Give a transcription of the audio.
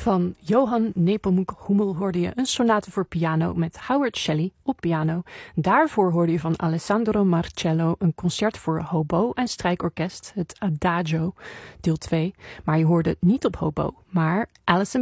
Van Johann Nepomuk Hummel hoorde je een sonate voor piano met Howard Shelley op piano. Daarvoor hoorde je van Alessandro Marcello een concert voor hobo en strijkorkest, het Adagio, deel 2. Maar je hoorde niet op hobo, maar Alison